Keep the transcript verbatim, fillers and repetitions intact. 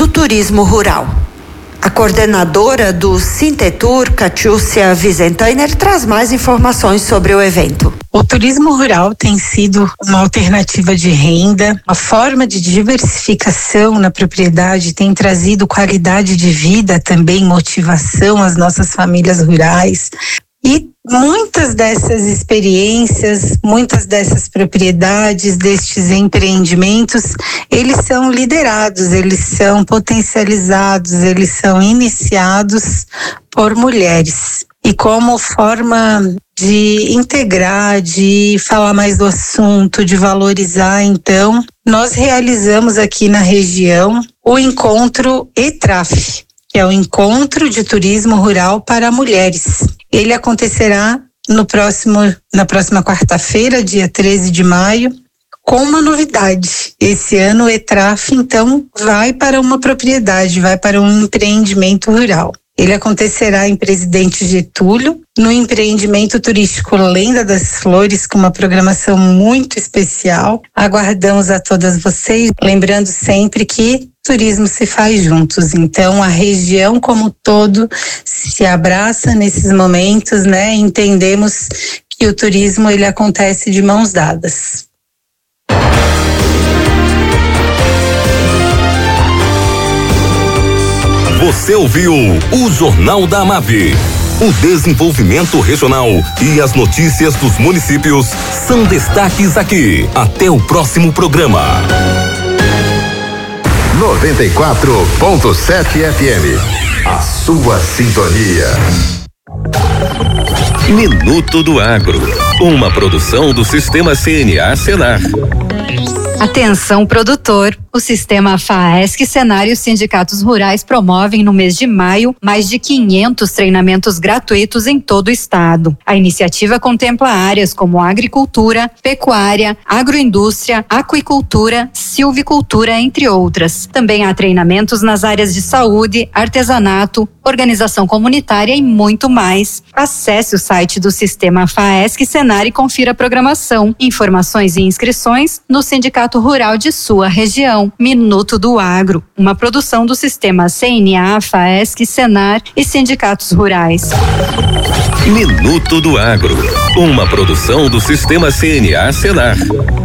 do turismo rural. A coordenadora do Sintetur, Catiúcia Wiesentheuner, traz mais informações sobre o evento. O turismo rural tem sido uma alternativa de renda, uma forma de diversificação na propriedade, tem trazido qualidade de vida também, motivação às nossas famílias rurais. E muitas dessas experiências, muitas dessas propriedades, destes empreendimentos, eles são liderados, eles são potencializados, eles são iniciados por mulheres. E como forma de integrar, de falar mais do assunto, de valorizar, então, nós realizamos aqui na região o encontro ETRAF, que é o Encontro de Turismo Rural para Mulheres. Ele acontecerá no próximo, na próxima quarta-feira, dia treze de maio, com uma novidade. Esse ano o ETRAF, então, vai para uma propriedade, vai para um empreendimento rural. Ele acontecerá em Presidente Getúlio, no empreendimento turístico Lenda das Flores, com uma programação muito especial. Aguardamos a todas vocês, lembrando sempre que turismo se faz juntos, então a região como um todo se abraça nesses momentos, né? Entendemos que o turismo ele acontece de mãos dadas. Você ouviu o Jornal da Amave. O desenvolvimento regional e as notícias dos municípios são destaques aqui. Até o próximo programa. noventa e quatro ponto sete F M. A sua sintonia. Minuto do Agro. Uma produção do Sistema C N A Senar. Atenção, produtor! O Sistema FAESC Senar e os sindicatos rurais promovem no mês de maio mais de quinhentos treinamentos gratuitos em todo o estado. A iniciativa contempla áreas como agricultura, pecuária, agroindústria, aquicultura, silvicultura, entre outras. Também há treinamentos nas áreas de saúde, artesanato, organização comunitária e muito mais. Acesse o site do Sistema FAESC Senar e confira a programação. Informações e inscrições no Sindicato Rural de sua região. Minuto do Agro, uma produção do Sistema C N A, FAESC, Senar e sindicatos rurais. Minuto do Agro, uma produção do Sistema C N A Senar.